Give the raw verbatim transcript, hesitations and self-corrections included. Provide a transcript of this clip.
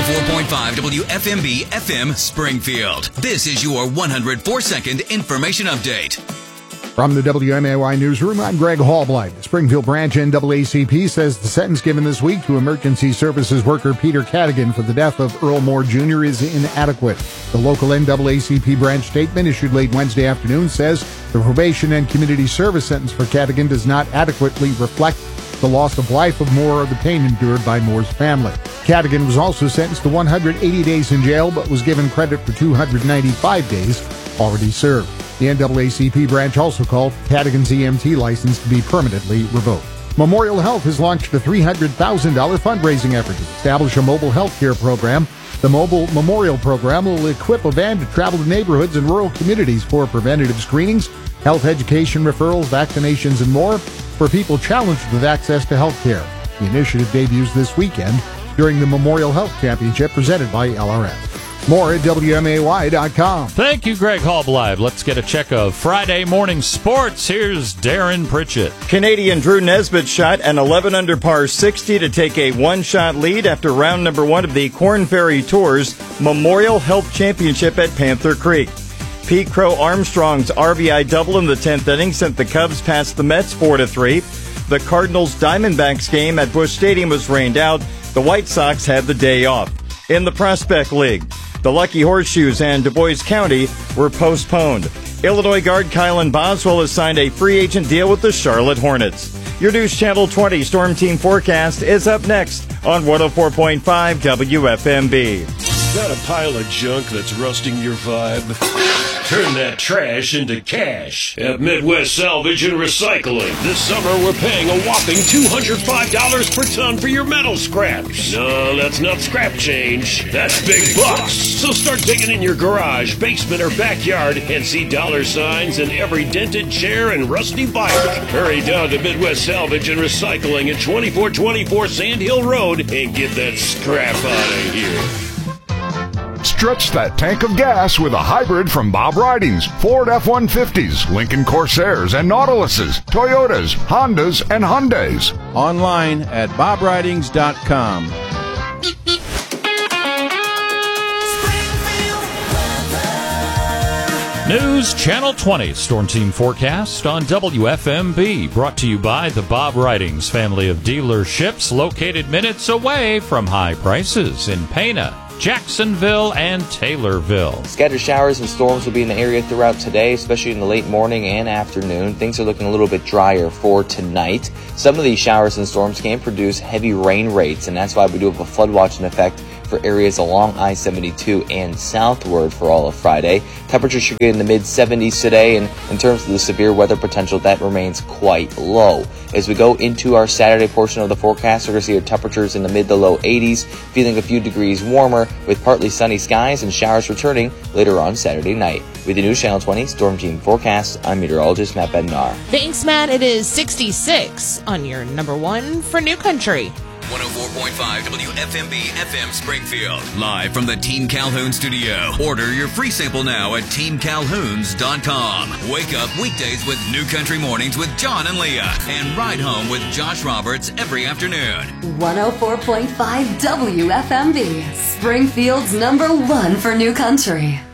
four point five W F M B F M Springfield. This is your one hundred four second information update. From the W M A Y Newsroom, I'm Greg Hallblight. The Springfield branch N double A C P says the sentence given this week to emergency services worker Peter Cadigan for the death of Earl Moore Junior is inadequate. The local N double A C P branch statement issued late Wednesday afternoon says the probation and community service sentence for Cadigan does not adequately reflect the loss of life of Moore or the pain endured by Moore's family. Cadigan was also sentenced to one hundred eighty days in jail, but was given credit for two hundred ninety-five days already served. The N double A C P branch also called Cadigan's E M T license to be permanently revoked. Memorial Health has launched a three hundred thousand dollars fundraising effort to establish a mobile health care program. The Mobile Memorial Program will equip a van to travel to neighborhoods and rural communities for preventative screenings, health education referrals, vaccinations, and more for people challenged with access to health care. The initiative debuts this weekend during the Memorial Health Championship presented by L R S. More at W M A Y dot com. Thank you, Greg Hallblight. Let's get a check of Friday morning sports. Here's Darren Pritchett. Canadian Drew Nesbitt shot an eleven under par sixty to take a one-shot lead after round number one of the Corn Ferry Tour's Memorial Health Championship at Panther Creek. Pete Crow Armstrong's R B I double in the tenth inning sent the Cubs past the Mets four to three. The Cardinals Diamondbacks game at Busch Stadium was rained out. The White Sox had the day off. In the Prospect League, the Lucky Horseshoes and Du Bois County were postponed. Illinois guard Kylan Boswell has signed a free agent deal with the Charlotte Hornets. Your News Channel twenty Storm Team forecast is up next on one oh four point five W F M B. Got a pile of junk that's rusting your vibe? Turn that trash into cash at Midwest Salvage and Recycling. This summer, we're paying a whopping two hundred five dollars per ton for your metal scraps. No, that's not scrap change. That's big bucks. So start digging in your garage, basement, or backyard and see dollar signs in every dented chair and rusty bike. Hurry down to Midwest Salvage and Recycling at twenty-four twenty-four Sand Hill Road and get that scrap out of here. Stretch that tank of gas with a hybrid from Bob Ridings. Ford F one fifties, Lincoln Corsairs and Nautiluses, Toyotas, Hondas, and Hyundais. Online at bob ridings dot com. News Channel twenty Storm Team forecast on W F M B, brought to you by the Bob Ridings family of dealerships located minutes away from high prices in Pana, Jacksonville, and Taylorville. Scattered showers and storms will be in the area throughout today, especially in the late morning and afternoon. Things are looking a little bit drier for tonight. Some of these showers and storms can produce heavy rain rates, and that's why we do have a flood watch in effect for areas along I seventy-two and southward for all of Friday. Temperatures should get in the mid seventies today, and in terms of the severe weather potential, that remains quite low. As we go into our Saturday portion of the forecast, we're going to see our temperatures in the mid to low eighties, feeling a few degrees warmer with partly sunny skies and showers returning later on Saturday night. With the News Channel twenty Storm Team forecast, I'm meteorologist Matt Bednar. Thanks, Matt. It is sixty-six on your number one for New Country. one oh four point five W F M B F M Springfield. Live from the Team Calhoun studio. Order your free sample now at team calhouns dot com. Wake up weekdays with New Country Mornings with John and Leah. And ride home with Josh Roberts every afternoon. one oh four point five W F M B. Springfield's number one for New Country.